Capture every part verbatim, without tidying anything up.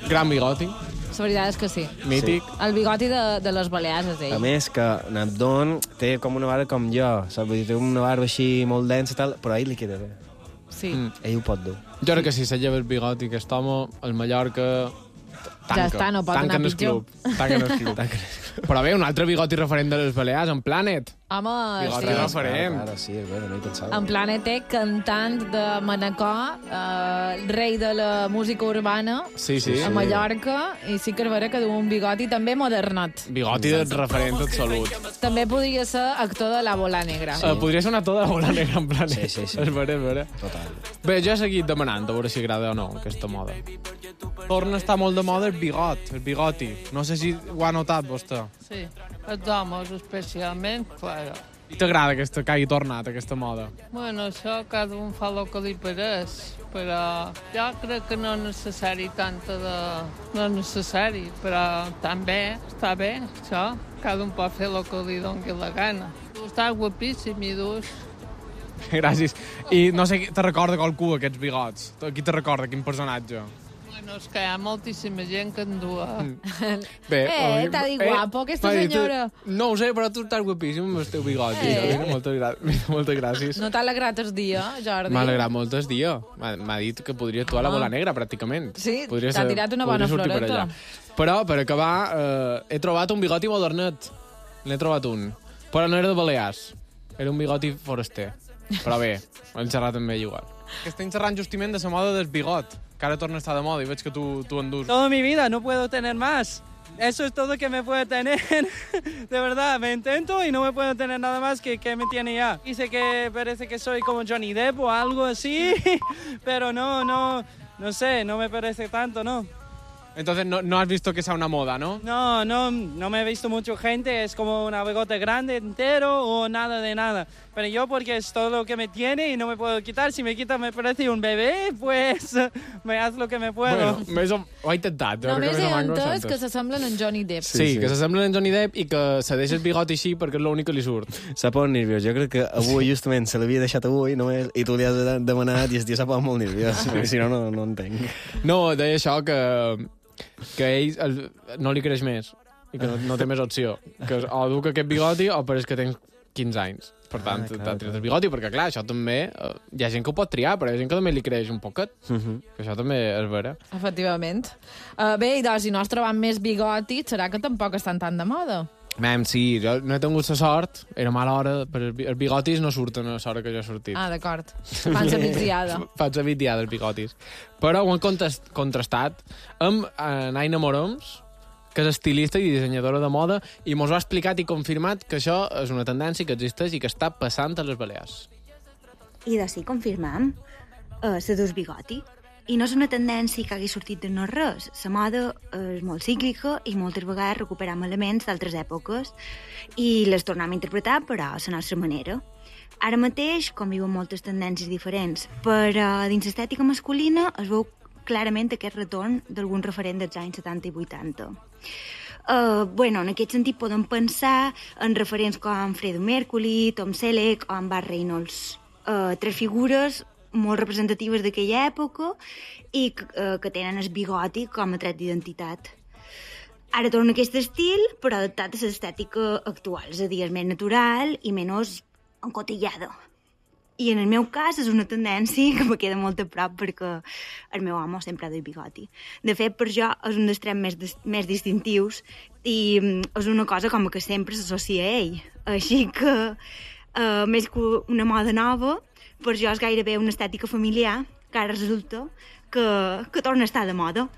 Gran bigoti. La veritat és que sí. Mític. Sí. El bigoti de, de les Balears és ell. A més que Nabdon té com una barba com jo, saps? Vull dir, té una barba així molt densa i tal, però a ell li queda bé. Sí. Mm. Ell ho pot dur. Jo crec que si se lleva el bigoti, aquest home, el Mallorca... Tanca. Ja està, no pot Tanquen anar el pitjor. club. Tanquen el club. Però bé, un altre bigoti referent de les Balears, en Planet. Home, Bigoti sí. referent. Ara, sí, és vera, no hi pensava. En Planet té cantant de Manacor, eh, rei de la música urbana, Sí, sí. a Mallorca, i sí que és vera que du un bigoti també modernot. Bigoti de referent absolut. També podria ser actor de La Bola Negra. Sí. Uh, podria ser una toda de bola negra en Planet. Sí, sí, sí. És vera, és vera. Total. Bé, jo he seguit demanant a veure si agrada o no aquesta moda. Torna a estar molt de moda el bigot, el bigoti. No sé si ho ha notat vostè. Sí, els homes especialment, clar. I t'agrada aquesta, que hagi tornat aquesta moda? Bueno, això cada un fa el que li pareix, però jo crec que no és necessari tanta de... No és necessari, però també està bé, això. Cada un pot fer el que li doni la gana. Tu estàs guapíssim i dus. Gràcies. I no sé, te recorda qualcú aquests bigots? Qui te recorda, quin personatge? Bueno, és que hi ha moltíssima gent que en dua. Bé, Eh, t'ha dit guapo, aquesta m'ha dit, senyora. No ho sé, però tu estàs guapíssim amb el teu bigoti. Eh. Eh. Moltes, gra... moltes gràcies. No t'ha alegrat el dia, Jordi? M'ha alegrat molt el dia. M'ha m'ha dit que podria actuar a la Bola Negra, pràcticament. Sí, Podria t'ha ser- tirat una podria bona sortir per floreta. allà. Però, per acabar, eh, he trobat un bigoti modernet. N'he trobat un. Però no era de Balears. Era un bigoti foraster. Però bé, hem xerrat amb ell igual. Que estem xerrant justament de la moda del bigot, que ara torna a estar de moda i veig que tu, tu en dus. Toda mi vida, no puedo tener más. Eso es todo que me puede tener. De verdad, me intento y no me puedo tener nada más que, que me tiene ya. Dice que parece que soy como Johnny Depp o algo así, pero no, no, no sé, no me parece tanto, ¿no? Entonces no, no has visto que sea una moda, ¿no? No, no, no me he visto mucha gente, es como una bigote grande entero o nada de nada. Pero yo porque es todo lo que me tiene y no me puedo quitar. Si me quita me parece un bebé, pues me haz lo que me puedo. Bueno, més o... ho he intentat. jo crec Només que he més o menys ho entès que entès. s'assemblen en Johnny Depp. Sí, sí, que s'assemblen en Johnny Depp i que se deixa el bigoti així perquè és l'únic que li surt. S'ha posat nerviós. Jo crec que avui, justament, se l'havia deixat avui només, i tu li has demanat i el tio s'ha posat molt nerviós, perquè si no, no, no entenc. No, deia això que, que ell el, no li creix més i que no, no té més opció. Que o duc aquest bigoti o pareix que tens quinze anys. Per tant, Ah, clar, t'ha tret el bigoti, perquè clar, això també... Eh, hi ha gent que ho pot triar, però hi ha gent que també li creix un poquet. Uh -huh. Que això també és vera. Efectivament. Uh, bé, i doncs, si no has trobat més bigotis, serà que tampoc estan tan de moda. Mem, sí, jo no he tingut la sort, era mala hora, però els bi- els bigotis no surten a l'hora que jo he sortit. Ah, d'acord. Fan la migdiada. Faig la migdiada dels bigotis. Però ho han contest, contrastat amb eh, Naina Moroms, que és estilista i dissenyadora de moda, i mos ho ha explicat i confirmat que això és una tendència que existeix i que està passant a les Balears. I de sí, confirmam, uh, se dus bigoti. I no és una tendència que hagi sortit de no res. La moda és molt cíclica i moltes vegades recuperam elements d'altres èpoques i les tornem a interpretar, però a la nostra manera. Ara mateix conviuen moltes tendències diferents, però dins l'estètica masculina es veu clarament aquest retorn d'algun referent dels anys setanta i vuitanta. Uh, bueno, en aquest sentit podem pensar en referents com Freddie Mercury, Tom Selleck o en Burt Reynolds. Uh, tres figures molt representatives d'aquella època i que, uh, que tenen el bigoti com a tret d'identitat. Ara torna aquest estil, però adaptat a l'estètica actual, és a dir, és més natural i menys encotillada. I en el meu cas és una tendència que me queda molt a prop perquè el meu home sempre ha de bigoti. De fet, per jo és un dels trets més, més distintius i és una cosa com que sempre s'associa a ell. Així que, uh, més que una moda nova, per jo és gairebé una estètica familiar que ara resulta que, que torna a estar de moda.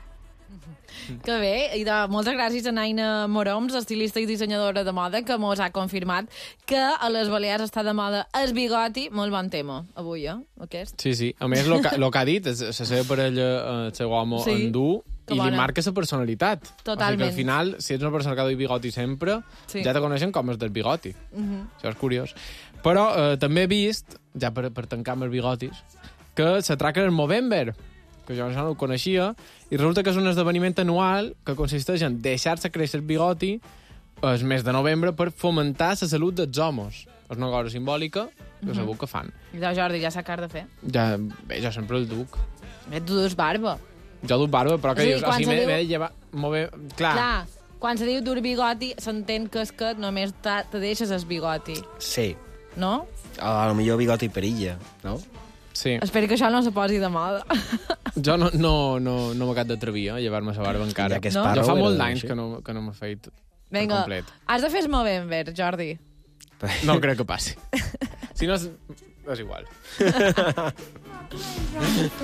Que bé, i de, moltes gràcies a Naina Moroms, estilista i dissenyadora de moda, que mos ha confirmat que a les Balears està de moda el bigoti. Molt bon tema, avui, eh, aquest. Sí, sí. A més, el que, lo que ha dit, és la seva parella, eh, el seu home, Sí, en du, que i li bona. marca la personalitat. Totalment. O sigui que al final, si ets una persona que ha de bigoti sempre, Sí. ja te coneixen com és del bigoti. Uh -huh. Això és curiós. Però eh, també he vist, ja per, per tancar amb els bigotis, que s'atraca el Movember, que jo això no ho coneixia, i resulta que és un esdeveniment anual que consisteix en deixar-se créixer el bigoti el mes de novembre per fomentar la salut dels homes. És una cosa simbòlica que Mhm. segur que fan. I de Jordi, ja s'ha car de fer. Ja, bé, jo sempre el duc. Bé, tu dus barba. Jo duc barba, però que Sí, dius... O quan sigui, se m'he diu- m'he de llevar... Molt bé, clar. Clar, quan se diu dur bigoti, s'entén que és que només te, te deixes el bigoti, Sí. no? A lo millor bigoti perilla, no? Sí. Espero que això no se posi de moda. Jo no, no, no, no m'he acabat d'atrevir a llevar-me la barba encara. Ja que No? Jo fa Sparrow molt era d'anys així. que no, que no m'he fet per Vinga, complet. has de fer el Movember, Jordi. No crec que passi. Si no, és, és igual.